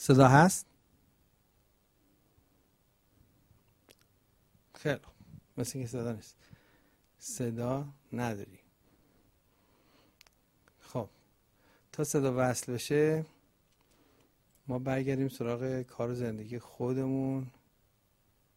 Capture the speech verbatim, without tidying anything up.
صدا هست؟ خیلی خوب، مثل که صدا نیست. صدا نداری. خب تا صدا وصل بشه ما برگردیم سراغ کار و زندگی خودمون.